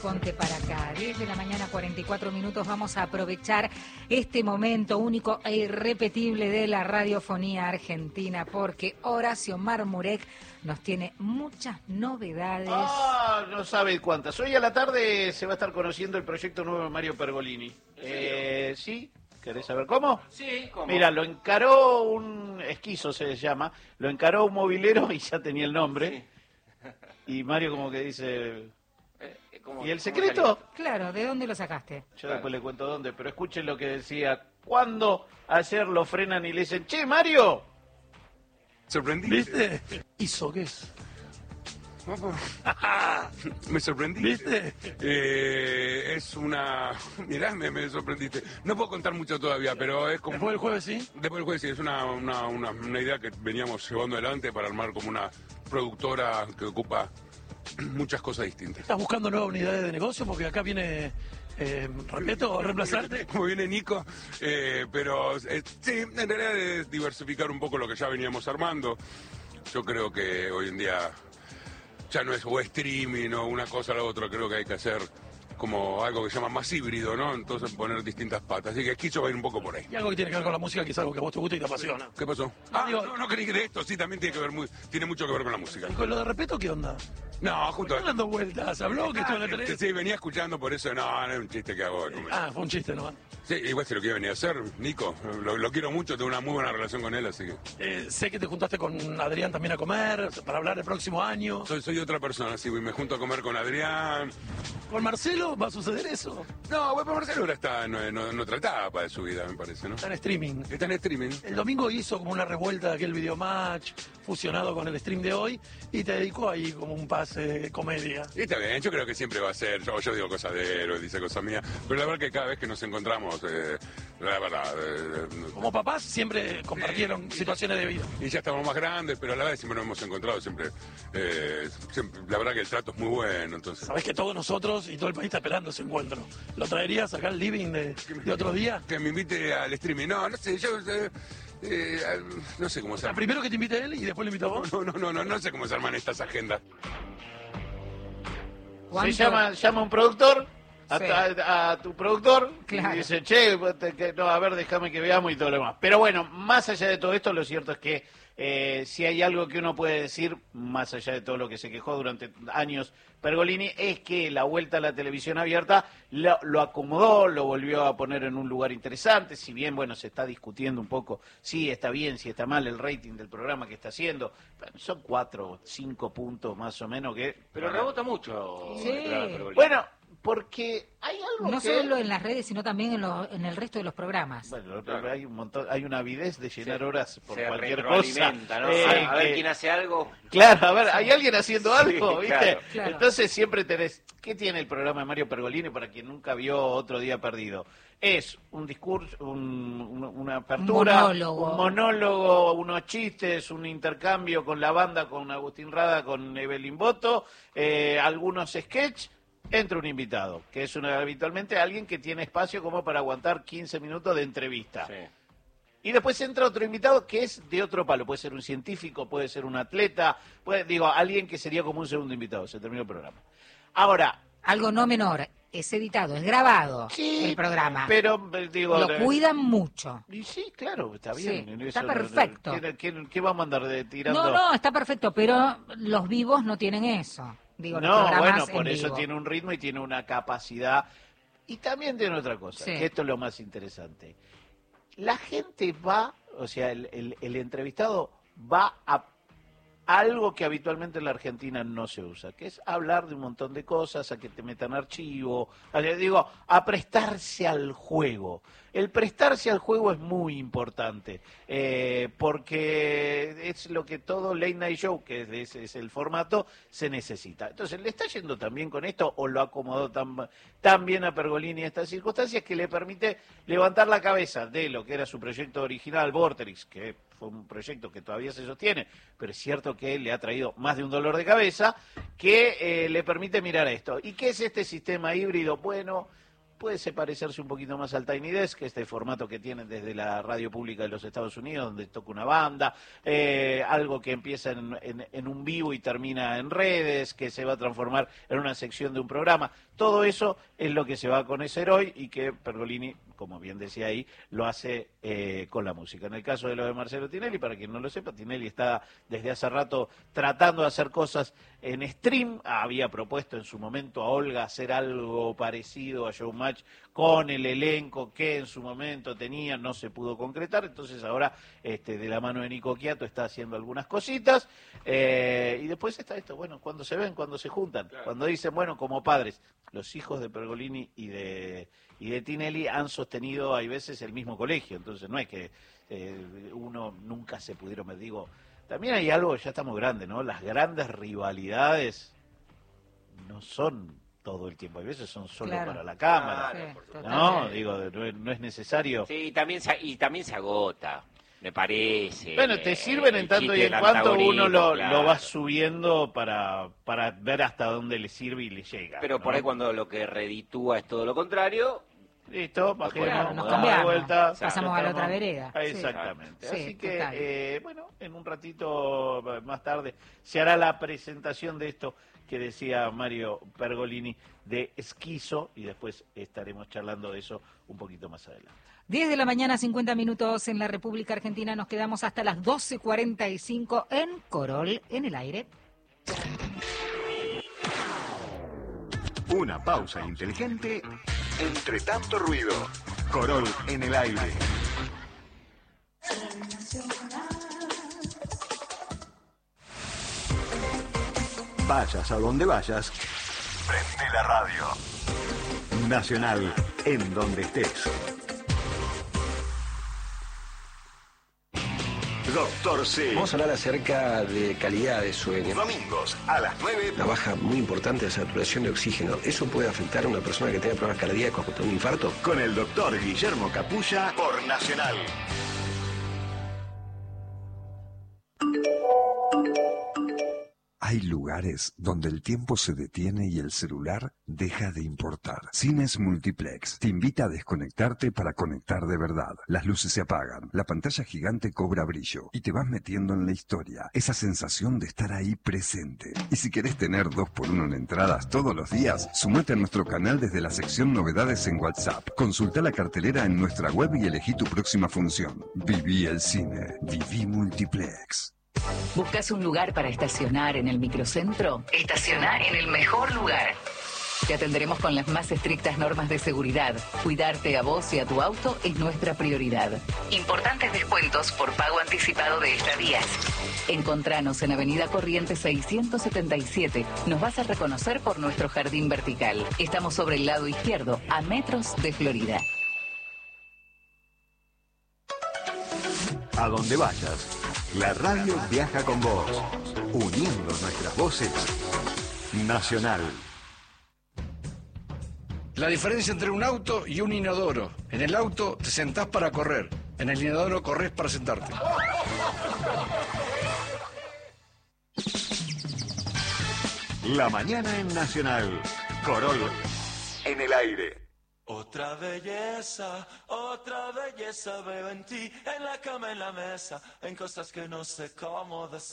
ponte para acá. 10 de la mañana, 44 minutos. Vamos a aprovechar este momento único e irrepetible de la radiofonía argentina, porque Horacio Marmurek nos tiene muchas novedades. No sabe cuántas. Hoy a la tarde se va a estar conociendo el proyecto nuevo de Mario Pergolini. ¿Sí? ¿Querés saber cómo? Sí, ¿cómo? Mira, lo encaró un esquizo, se llama, lo encaró un mobilero y ya tenía el nombre. Sí. Y Mario como que dice... ¿Y el secreto? Claro, ¿de dónde lo sacaste? Yo después le cuento dónde, pero escuchen lo que decía. Cuando ayer lo frenan y le dicen, che, Mario. ¿Sorprendí? ¿Viste? ¿Hizo qué es? Me sorprendí. ¿Viste? Es una... Mirá, me sorprendiste. No puedo contar mucho todavía, pero es como... ¿Después del jueves sí? Después del jueves sí, es una idea que veníamos llevando adelante para armar como una productora que ocupa muchas cosas distintas. ¿Estás buscando nuevas unidades de negocio? Porque acá viene... ¿Repeto? ¿Reemplazarte? Como viene Nico, pero sí, en realidad es diversificar un poco lo que ya veníamos armando. Yo creo que hoy en día ya no es o streaming o una cosa o la otra, creo que hay que hacer como algo que se llama más híbrido, ¿no? Entonces poner distintas patas. Así que Quicho va a ir un poco por ahí. Y algo que tiene que ver con la música, que es algo que a vos te gusta y te apasiona. ¿Qué pasó? No creí que de esto, sí, también tiene mucho que ver con la música. ¿Y con lo de Repeto qué onda? No, justo... ¿Están dando vueltas? ¿Habló que estuvo en la televisión? Sí, venía escuchando, por eso no es un chiste que hago. Fue un chiste, ¿no? Sí, igual se lo quiere venir a hacer, Nico. Lo quiero mucho, tengo una muy buena relación con él, así que... sé que te juntaste con Adrián también a comer, para hablar el próximo año. Soy otra persona, sí, me junto a comer con Adrián. ¿Con Marcelo va a suceder eso? No, bueno, Marcelo ahora está en otra etapa de su vida, me parece, ¿no? Está en streaming. Está en streaming. El domingo hizo como una revuelta de aquel videomatch fusionado con el stream de hoy y te dedicó ahí como un pase de comedia. Y está bien, yo creo que siempre va a ser, yo digo cosas de él, dice cosas mías, pero la verdad que cada vez que nos encontramos, la verdad... Como papás siempre compartieron situaciones de vida. Y ya estamos más grandes, pero a la vez siempre nos hemos encontrado, siempre, la verdad que el trato es muy bueno, entonces... Sabés que todos nosotros y todo el país está esperando ese encuentro. ¿Lo traerías acá al living de otro día? Que me invite al streaming, no sé, yo... no sé cómo se arma. Primero que te invite él y después lo invito a vos. No sé cómo se arman estas agendas. Se llama un productor a tu productor, claro, y dice, che, no, a ver, déjame que veamos y todo lo demás. Pero bueno, más allá de todo esto, lo cierto es que si hay algo que uno puede decir, más allá de todo lo que se quejó durante años Pergolini, es que la vuelta a la televisión abierta lo acomodó, lo volvió a poner en un lugar interesante, si bien, bueno, se está discutiendo un poco si está bien, si está mal el rating del programa que está haciendo, son 4 o 5 puntos más o menos que... Pero rebota mucho. Sí. Bueno, porque hay algo no que... solo en las redes, sino también en el resto de los programas. Bueno, hay un montón, hay una avidez de llenar horas por se cualquier cosa. ¿No? A ver quién hace algo. Claro, a ver, hay alguien haciendo algo, ¿viste? Claro, claro. Entonces siempre tenés... ¿Qué tiene el programa de Mario Pergolini para quien nunca vio Otro Día Perdido? Es un discurso, una apertura, un monólogo, unos chistes, un intercambio con la banda, con Agustín Rada, con Evelyn Boto, algunos sketches. Entra un invitado, que es habitualmente alguien que tiene espacio como para aguantar 15 minutos de entrevista. Sí. Y después entra otro invitado que es de otro palo. Puede ser un científico, puede ser un atleta, alguien que sería como un segundo invitado. Se terminó el programa. Ahora... Algo no menor, es editado, es grabado el programa. Pero, lo cuidan mucho. Y sí, claro, está bien. Sí, está perfecto. ¿Qué vamos a andar tirando? No, está perfecto, pero los vivos no tienen eso. No, bueno, por eso tiene un ritmo y tiene una capacidad. Y también tiene otra cosa, que esto es lo más interesante. La gente va, o sea, el entrevistado va a algo que habitualmente en la Argentina no se usa, que es hablar de un montón de cosas, a que te metan archivo, a prestarse al juego. El prestarse al juego es muy importante, porque es lo que todo late night show, que es el formato, se necesita. Entonces, ¿le está yendo tan bien con esto o lo acomodó tan bien a Pergolini en estas circunstancias que le permite levantar la cabeza de lo que era su proyecto original, Vorterix, que fue un proyecto que todavía se sostiene, pero es cierto que le ha traído más de un dolor de cabeza, que le permite mirar esto. ¿Y qué es este sistema híbrido? Bueno, puede parecerse un poquito más al Tiny Desk, este formato que tienen desde la radio pública de los Estados Unidos, donde toca una banda, algo que empieza en un vivo y termina en redes, que se va a transformar en una sección de un programa. Todo eso es lo que se va a conocer hoy y que Pergolini, como bien decía ahí, lo hace con la música. En el caso de lo de Marcelo Tinelli, para quien no lo sepa, Tinelli está desde hace rato tratando de hacer cosas en stream. Había propuesto en su momento a Olga hacer algo parecido a Showmatch con el elenco que en su momento tenía, no se pudo concretar. Entonces ahora, de la mano de Nico Quiato, está haciendo algunas cositas. Y después está esto, bueno, cuando se ven, cuando se juntan, claro. Cuando dicen, bueno, como padres, los hijos de Pergolini y de Tinelli han sostenido, hay veces, el mismo colegio. Entonces no es que uno nunca se pudieron, me digo, también hay algo, ya estamos grandes, ¿no? Las grandes rivalidades no son todo el tiempo, hay veces son solo para la cámara, ¿no? Digo, no es necesario. Sí, también se agota, me parece. Bueno, te sirven en tanto y en cuanto uno lo va subiendo para ver hasta dónde le sirve y le llega. Pero por ahí cuando lo que reditúa es todo lo contrario... Listo, bajemos, claro, nos cambiamos, vuelta, pasamos a la otra vereda. Exactamente. Sí, así que, bueno, en un ratito más tarde se hará la presentación de esto que decía Mario Pergolini de Esquizo y después estaremos charlando de eso un poquito más adelante. 10 de la mañana, 50 minutos en la República Argentina. Nos quedamos hasta las 12:45 en Corol en el aire. Una pausa inteligente entre tanto ruido. Corol en el aire. Vayas a donde vayas, prende la radio. Nacional, en donde estés. Doctor C. Vamos a hablar acerca de calidad de sueño. Domingos a las 9. Una baja muy importante de saturación de oxígeno. ¿Eso puede afectar a una persona que tenga problemas cardíacos o un infarto? Con el doctor Guillermo Capulla por Nacional. Hay lugares donde el tiempo se detiene y el celular deja de importar. Cines Multiplex te invita a desconectarte para conectar de verdad. Las luces se apagan, la pantalla gigante cobra brillo y te vas metiendo en la historia. Esa sensación de estar ahí presente. Y si querés tener 2x1 en entradas todos los días, sumate a nuestro canal desde la sección Novedades en WhatsApp. Consulta la cartelera en nuestra web y elegí tu próxima función. Viví el cine. Viví Multiplex. ¿Buscas un lugar para estacionar en el microcentro? Estaciona en el mejor lugar. Te atenderemos con las más estrictas normas de seguridad. Cuidarte a vos y a tu auto es nuestra prioridad. Importantes descuentos por pago anticipado de estadías. Encontranos en Avenida Corrientes 677. Nos vas a reconocer por nuestro jardín vertical. Estamos sobre el lado izquierdo, a metros de Florida. A donde vayas, la radio viaja con vos, uniendo nuestras voces. Nacional. La diferencia entre un auto y un inodoro. En el auto te sentás para correr. En el inodoro corres para sentarte. La mañana en Nacional. Corol en el aire. Otra belleza veo en ti, en la cama, en la mesa, en cosas que no sé cómo decir.